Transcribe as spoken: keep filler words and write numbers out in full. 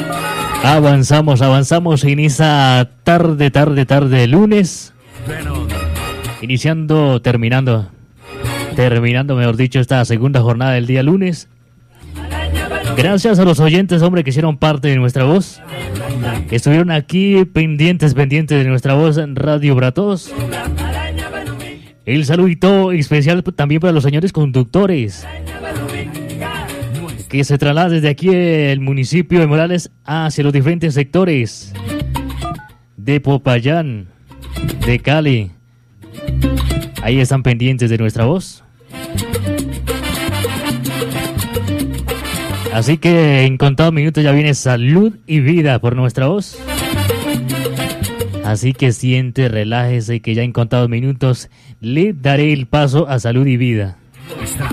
Avanzamos, avanzamos en esa tarde, tarde, tarde de lunes. Iniciando, terminando, terminando, mejor dicho, esta segunda jornada del día lunes. Gracias a los oyentes, hombre, que hicieron parte de nuestra voz. Que estuvieron aquí pendientes, pendientes de nuestra voz en Radio Bratos. El saludito especial también para los señores conductores. Que se traslada desde aquí el municipio de Morales hacia los diferentes sectores de Popayán, de Cali. Ahí están pendientes de nuestra voz. Así que en contados minutos ya viene Salud y Vida por nuestra voz. Así que siente, relájese, que ya en contados minutos le daré el paso a Salud y Vida.